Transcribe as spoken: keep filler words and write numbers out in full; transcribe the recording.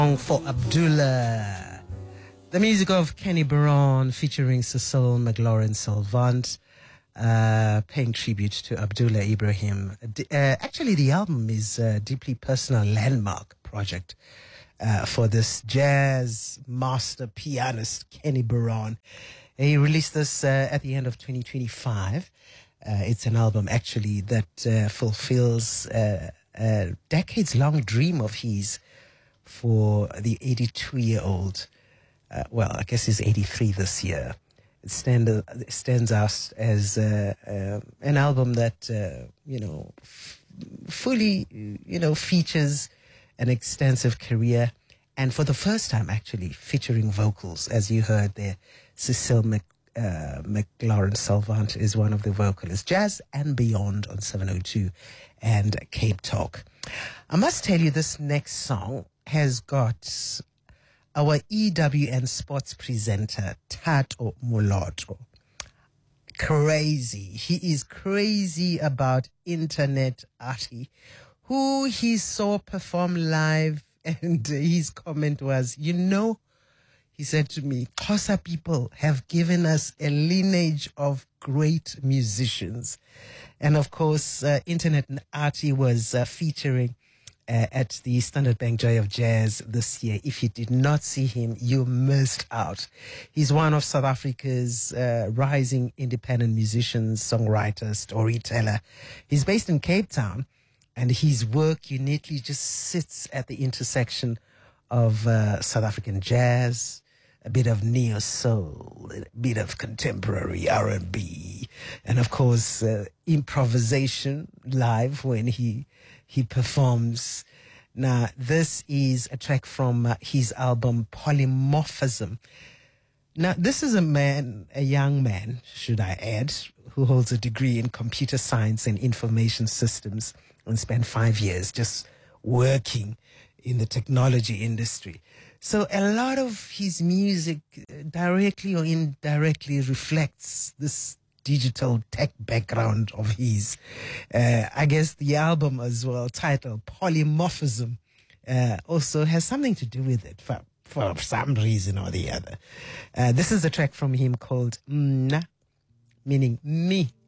Song for Abdullah. The music of Kenny Barron featuring Cecile McLaurin Salvant, uh, paying tribute to Abdullah Ibrahim. Uh, actually, the album is a deeply personal landmark project uh, for this jazz master pianist, Kenny Barron. He released this uh, at the end of twenty twenty-five. Uh, it's an album, actually, that uh, fulfills uh, a decades-long dream of his for the eighty-two-year-old. Uh, well, I guess he's eighty-three this year. It stand, uh, stands out as uh, uh, an album that, uh, you know, f- fully, you know, features an extensive career. And for the first time, actually, featuring vocals, as you heard there, Cecile Mc, uh, McLaurin Salvant is one of the vocalists. Jazz and Beyond on seven oh two and Cape Talk. I must tell you, this next song has got our E W N sports presenter, Tato Moloto. Crazy. He is crazy about Internet Artie, who he saw perform live, and his comment was, you know, he said to me, Xhosa people have given us a lineage of great musicians. And of course, uh, Internet Artie was uh, featuring Uh, at the Standard Bank Joy of Jazz this year. If you did not see him, you missed out. He's one of South Africa's uh, rising independent musicians, songwriter, storyteller. He's based in Cape Town, and his work uniquely just sits at the intersection of uh, South African jazz, a bit of neo-soul, a bit of contemporary R and B, and of course uh, improvisation live when he he performs. Now, this is a track from uh, his album Polymorphism. Now, this is a man, a young man, should I add, who holds a degree in computer science and information systems and spent five years just working in the technology industry. So a lot of his music directly or indirectly reflects this digital tech background of his. Uh, I guess the album as well, titled Polymorphism, uh, also has something to do with it for, for some reason or the other. Uh, this is a track from him called Mna, meaning me.